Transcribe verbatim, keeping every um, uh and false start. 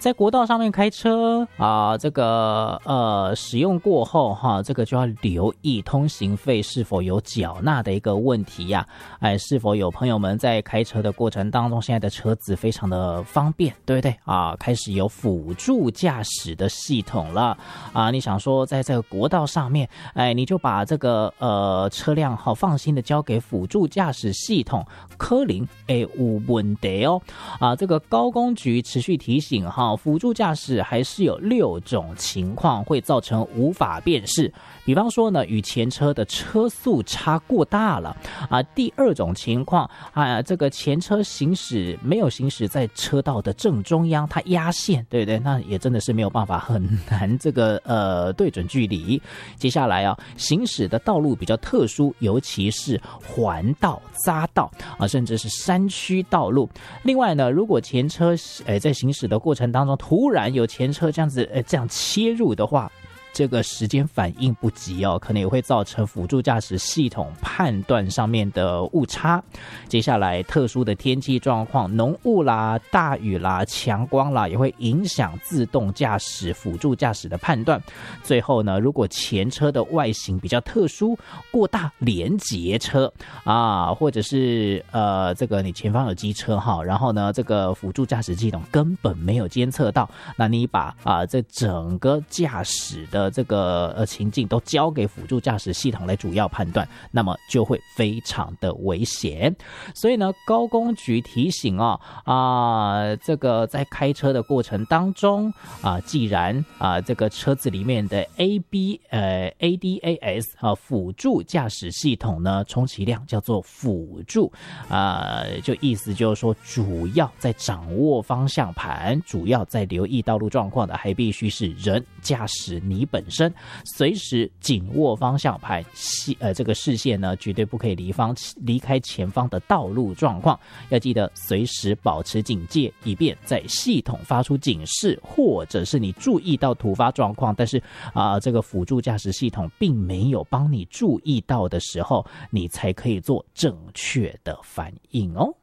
在国道上面开车啊，这个呃使用过后哈，这个就要留意通行费是否有缴纳的一个问题呀、啊。哎，是否有朋友们在开车的过程当中，现在的车子非常的方便，对不对啊？开始有辅助驾驶的系统了啊！你想说在这个国道上面，哎，你就把这个呃车辆好放心的交给辅助驾驶系统，可能会有问题哦啊！这个高工局持续提醒哈，辅助驾驶还是有六种情况会造成无法辨识，比方说呢，与前车的车速差过大了啊。第二种情况啊，这个前车行驶没有行驶在车道的正中央，它压线，对不对？那也真的是没有办法，很难这个呃对准距离。接下来啊，行驶的道路比较特殊，尤其是环道、匝道啊，甚至是山区道路。另外呢，如果前车诶在行驶的过程当中，突然有前车这样子诶这样切入的话，这个时间反应不及哦，可能也会造成辅助驾驶系统判断上面的误差。接下来特殊的天气状况，浓雾啦、大雨啦、强光啦，也会影响自动驾驶辅助驾驶的判断。最后呢，如果前车的外形比较特殊，过大连结车啊，或者是呃这个你前方有机车哈，然后呢这个辅助驾驶系统根本没有监测到，那你把啊这整个驾驶的这个呃情境都交给辅助驾驶系统来主要判断，那么就会非常的危险。所以呢，高工局提醒啊啊，这个在开车的过程当中啊，既然啊这个车子里面的 A B 呃 A D A S 啊辅助驾驶系统呢，充其量叫做辅助啊，就意思就是说，主要在掌握方向盘，主要在留意道路状况的，还必须是人驾驶你本身，随时紧握方向盘，呃这个视线呢绝对不可以离方离开前方的道路状况，要记得随时保持警戒，以便在系统发出警示，或者是你注意到突发状况，但是啊、呃、这个辅助驾驶系统并没有帮你注意到的时候，你才可以做正确的反应哦。